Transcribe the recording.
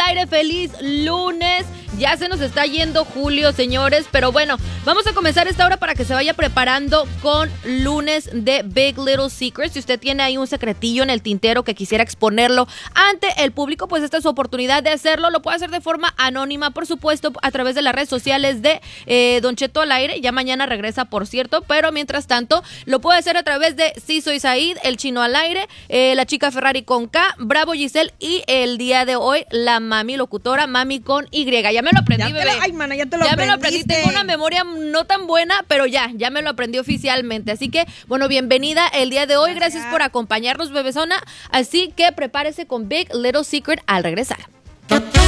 aire, feliz lunes. Ya se nos está yendo julio, señores, pero bueno, vamos a comenzar esta hora para que se vaya preparando con lunes de Big Little Secrets. Si usted tiene ahí un secretillo en el tintero que quisiera exponerlo ante el público, pues esta es su oportunidad de hacerlo. Lo puede hacer de forma anónima, por supuesto, a través de las redes sociales de Don Cheto al aire. Ya mañana regresa, por cierto, pero mientras tanto, lo puede hacer a través de Sí Soy Said, El Chino al aire, La Chica Ferrari con K, Bravo Giselle y el día de hoy, la Mami Locutora, Mami con Y. Ya me lo aprendí, bebé. Ay, mana, ya te lo Ya aprendiste. me lo aprendí. Tengo una memoria no tan buena, pero ya me lo aprendí oficialmente. Así que, bueno, bienvenida el día de hoy. Gracias por acompañarnos, bebezona. Así que prepárese con Big Little Secret al regresar.